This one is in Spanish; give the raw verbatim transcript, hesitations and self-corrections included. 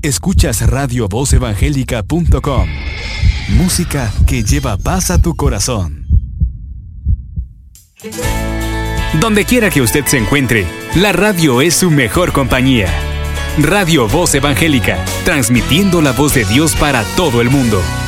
Escuchas radio voz evangélica punto com. Música que lleva paz a tu corazón. Donde quiera que usted se encuentre, la radio es su mejor compañía. Radio Voz Evangélica, transmitiendo la voz de Dios para todo el mundo.